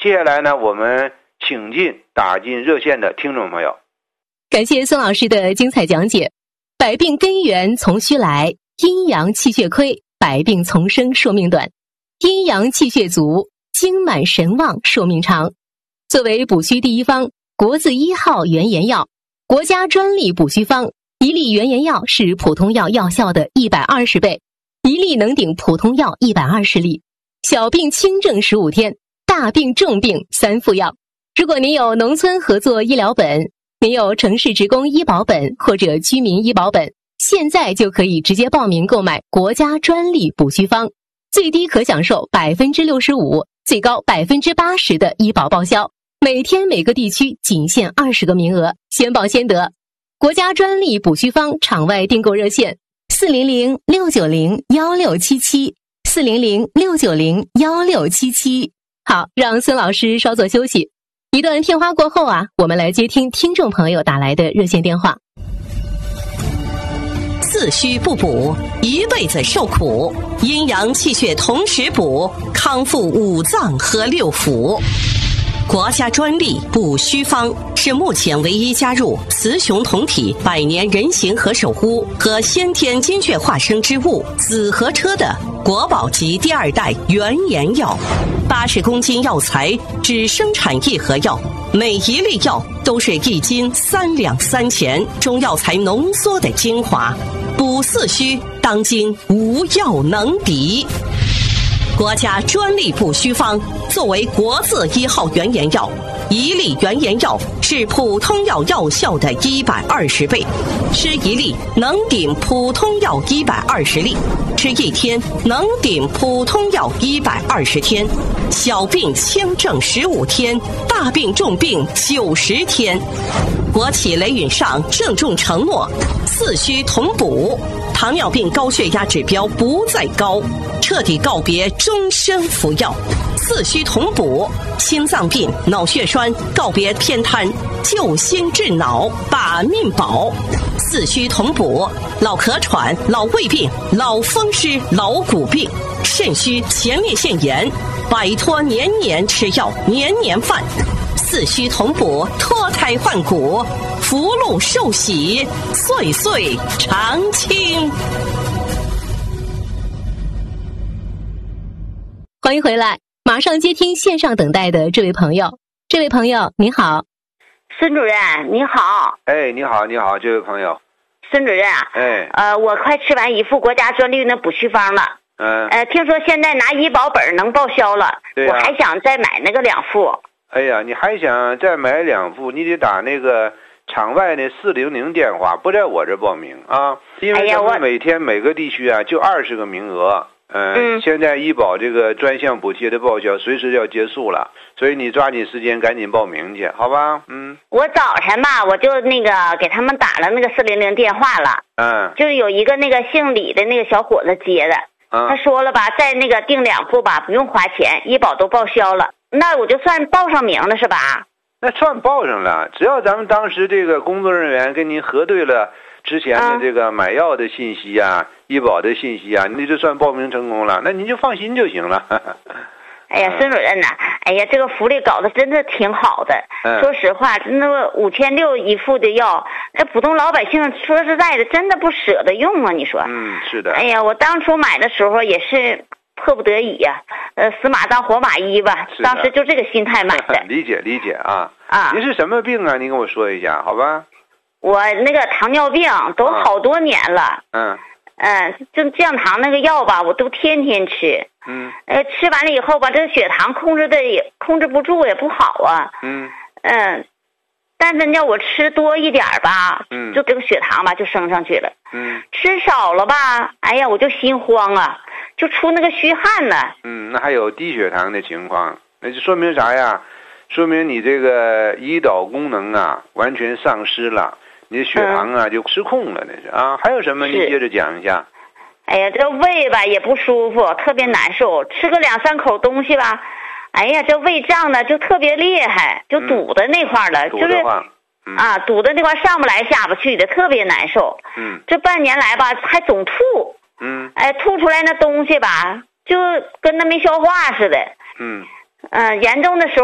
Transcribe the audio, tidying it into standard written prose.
接下来呢，我们请进打进热线的听众朋友。 感谢孙老师的精彩讲解。百病根源从虚来，阴阳气血亏，百病丛生，寿命短；阴阳气血足，精满神旺，寿命长。作为补虚第一方，国字1号原研药，国家专利补虚方，一粒原研药是普通药药效的120倍，一粒能顶普通药120粒。小病轻症15天，大病重病3副药。如果您有农村合作医疗本，您有城市职工医保本或者居民医保本，现在就可以直接报名购买国家专利补虚方，最低可享受65%，最高80%的医保报销。每天每个地区仅限20个名额，先报先得。国家专利补虚方场外订购热线400-690-1677，400-690-1677。好，让孙老师稍作休息。一段片花过后我们来接听听众朋友打来的热线电话。 四虚不补，一辈子受苦；阴阳气血同时补，康复5脏和6腑。国家专利补虚方是目前唯一加入雌雄同体百年人形和首乌和先天精血化生之物紫河车的国宝级第2代原研药，80公斤药材只生产1盒药，每一粒药都是1斤3两3钱，中药材浓缩的精华，补四虚当今无药能敌。国家专利补虚方作为国字1号原研药，一粒原研药是普通药药效的120倍，吃一粒能顶普通药120粒，吃1天能顶普通药120天，小病轻症15天，大病重病90天。国企雷允上郑重承诺，四虚同补，糖尿病高血压指标不再高，彻底告别终身服药。四虚同补，心脏病脑血栓告别偏瘫，救心治脑把命保。四虚同补，老咳喘老胃病老风湿老骨病，肾虚前列腺炎摆脱年年吃药年年犯。四虚同补，脱胎换骨，福禄寿喜，岁岁常青。 欢迎回来，马上接听线上等待的这位朋友。这位朋友您好。 孙主任你好。 哎，你好，这位朋友。 孙主任我快吃完1副国家专利的补虚方了。听说现在拿医保本能报销了，我还想再买那个2副。 哎呀，你还想再买2副，你得打那个场外的400电话，不在我这报名啊，因为咱们每天每个地区就20个名额。现在医保这个专项补贴的报销随时要结束了，所以你抓紧时间赶紧报名去，好吧？ 我早晨吧，我就那个给他们打了那个400电话了。就是有一个那个姓李的那个小伙子接的。他说了吧，在那个订2副吧，不用花钱，医保都报销了，那我就算报上名了是吧？ 那算报上了，只要咱们当时这个工作人员跟您核对了之前的这个买药的信息医保的信息你就算报名成功了，那您就放心就行了。 哎呀，孙主任呐，哎呀，这个福利搞得真的挺好的。说实话，那5600一副的药，那普通老百姓说实在的，真的不舍得用啊！你说？ 是的。 哎呀，我当初买的时候也是迫不得已呀，死马当活马医吧，当时就这个心态买的。 理解您是什么病啊？您跟我说一下，好吧？ 我那个糖尿病都好多年了。就降糖那个药吧，我都天天吃。吃完了以后吧，这个血糖控制不住，也不好啊。但是要我吃多一点吧，就这个血糖吧就升上去了。吃少了吧，哎呀，我就心慌啊，就出那个虚汗了。 那还有低血糖的情况，那就说明啥呀？说明你这个胰岛功能完全丧失了。你的血糖就失控了，那是还有什么？你接着讲一下。 哎呀，这胃吧也不舒服，特别难受，吃个2、3口东西吧，哎呀，这胃胀呢就特别厉害，就堵在那块了，就是堵在那块上不来下不去的，特别难受。这半年来吧还总吐。吐出来那东西吧就跟那没消化似的。严重的时候